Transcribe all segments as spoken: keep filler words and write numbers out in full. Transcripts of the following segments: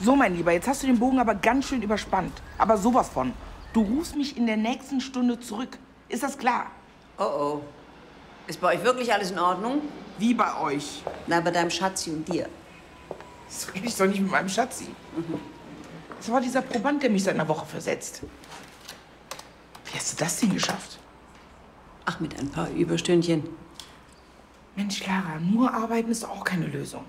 So, mein Lieber, jetzt hast du den Bogen aber ganz schön überspannt. Aber sowas von. Du rufst mich in der nächsten Stunde zurück. Ist das klar? Oh oh. Ist bei euch wirklich alles in Ordnung? Wie bei euch? Na, bei deinem Schatzi und dir. Das rede ich doch nicht mit meinem Schatzi. Mhm. Das war dieser Proband, der mich seit einer Woche versetzt. Wie hast du das denn geschafft? Ach, mit ein paar Überstündchen. Mensch, Clara, nur arbeiten ist auch keine Lösung.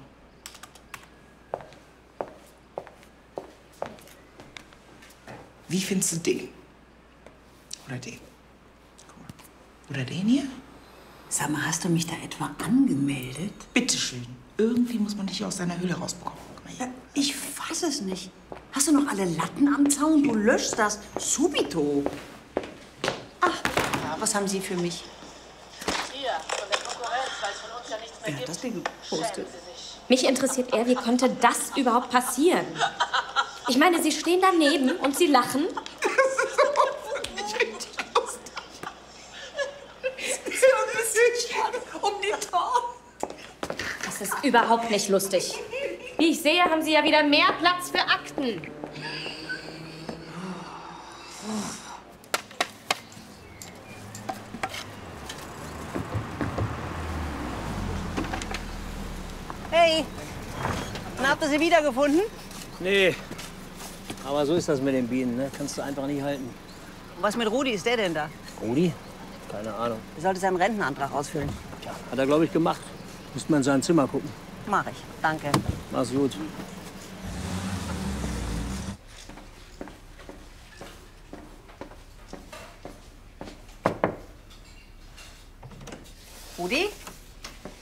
Wie findest du den? Oder den? Guck mal. Oder den hier? Sag mal, hast du mich da etwa angemeldet? Bitteschön. Irgendwie muss man dich hier aus deiner Höhle rausbekommen. Guck mal hier. Ich fass es nicht. Hast du noch alle Latten am Zaun? Du löschst das. Subito. Ach, ja, was haben Sie für mich? Hier, von der Konkurrenz, weil es von uns ja nichts mehr Ja, gibt. das Ding postet. Mich interessiert eher, wie konnte das überhaupt passieren? Ich meine, Sie stehen daneben und Sie lachen. Das ist aber nicht richtig lustig. Das ist ja ein bisschen schade um die Tor. Das ist überhaupt nicht lustig. Wie ich sehe, haben Sie ja wieder mehr Platz für Akten. Hey, na, habt ihr sie wiedergefunden? Nee, aber so ist das mit den Bienen, ne? Kannst du einfach nicht halten. Und was mit Rudi ist der denn da? Rudi? Keine Ahnung. Er sollte seinen Rentenantrag ausfüllen. Tja, hat er, glaube ich, gemacht. Müsste man in sein Zimmer gucken. Mach ich, danke. Mach's gut. Rudi?